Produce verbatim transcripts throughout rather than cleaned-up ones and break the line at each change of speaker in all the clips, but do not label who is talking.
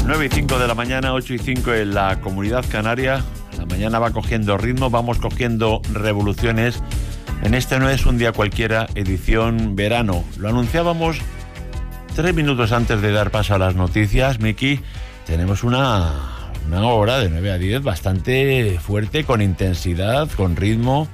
nueve y cinco de la mañana, ocho y cinco en la Comunidad Canaria. La mañana va cogiendo ritmo, vamos cogiendo revoluciones. En este No es un día cualquiera, edición verano. Lo anunciábamos tres minutos antes de dar paso a las noticias, Miki. Tenemos una, una hora de nueve a diez bastante fuerte, con intensidad, con ritmo.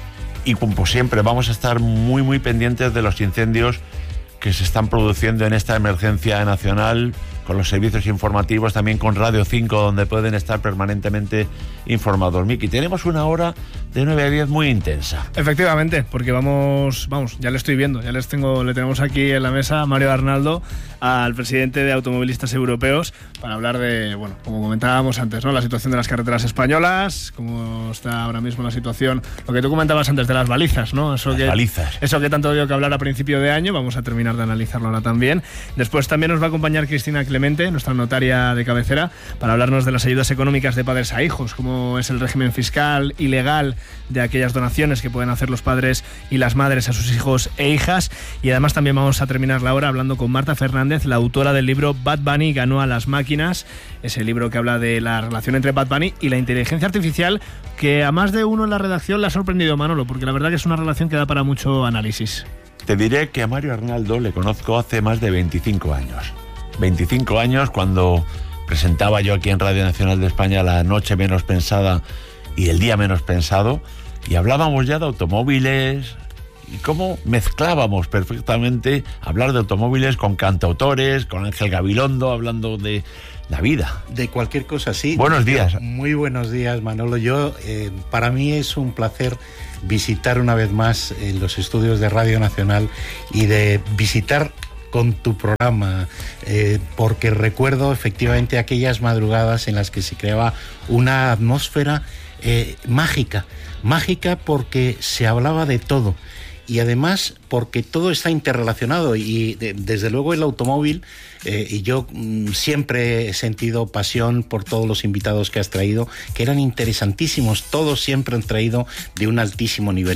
Y como siempre, vamos a estar muy, muy pendientes de los incendios que se están produciendo en esta emergencia nacional, con los servicios informativos, también con Radio cinco, donde pueden estar permanentemente informados. Miki, tenemos una hora de nueve a diez muy intensa.
Efectivamente, porque vamos, vamos, ya le estoy viendo, ya les tengo, le tenemos aquí en la mesa a Mario Arnaldo, al presidente de Automovilistas Europeos, para hablar de, bueno, como comentábamos antes, ¿no? La situación de las carreteras españolas, cómo está ahora mismo la situación, lo que tú comentabas antes de las balizas, ¿no? Eso
las
que,
balizas.
Eso que tanto dio que hablar a principio de año, vamos a terminar de analizarlo ahora también. Después también nos va a acompañar Cristina Clemente, nuestra notaria de cabecera, para hablarnos de las ayudas económicas de padres a hijos, cómo es el régimen fiscal y legal de aquellas donaciones que pueden hacer los padres y las madres a sus hijos e hijas. Y además también vamos a terminar la hora hablando con Marta Fernández, la autora del libro Bad Bunny ganó a las máquinas, ese libro que habla de la relación entre Bad Bunny y la inteligencia artificial, que a más de uno en la redacción le ha sorprendido, Manolo, porque la verdad que es una relación que da para mucho análisis.
Te diré que a Mario Arnaldo le conozco hace más de veinticinco años. veinticinco años, cuando presentaba yo aquí en Radio Nacional de España La Noche Menos Pensada y El Día Menos Pensado, y hablábamos ya de automóviles y cómo mezclábamos perfectamente hablar de automóviles con cantautores, con Ángel Gabilondo hablando de la vida.
De cualquier cosa, sí.
Buenos días.
Muy buenos días, Manolo. Yo, eh, para mí es un placer visitar una vez más eh, los estudios de Radio Nacional y de visitar con tu programa, eh, porque recuerdo efectivamente aquellas madrugadas en las que se creaba una atmósfera eh, mágica, mágica porque se hablaba de todo y además porque todo está interrelacionado y de, desde luego el automóvil, eh, y yo mm, siempre he sentido pasión por todos los invitados que has traído, que eran interesantísimos, todos siempre han traído de un altísimo nivel,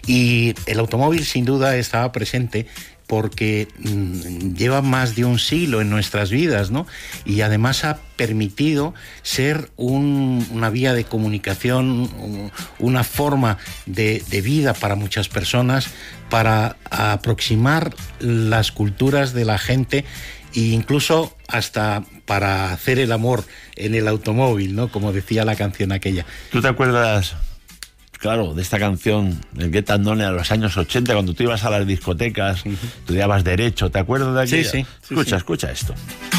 y el automóvil sin duda estaba presente porque mmm, lleva más de un siglo en nuestras vidas, ¿no? Y además ha permitido ser un, una vía de comunicación, una forma de, de vida para muchas personas, para aproximar las culturas de la gente e incluso hasta para hacer el amor en el automóvil, ¿no? Como decía la canción aquella.
¿Tú te acuerdas, claro, de esta canción del Get and Done a los años ochenta, cuando tú ibas a las discotecas, uh-huh. estudiabas Derecho? ¿Te acuerdas de aquella?
Sí, sí.
Escucha,
sí, sí.
escucha esto.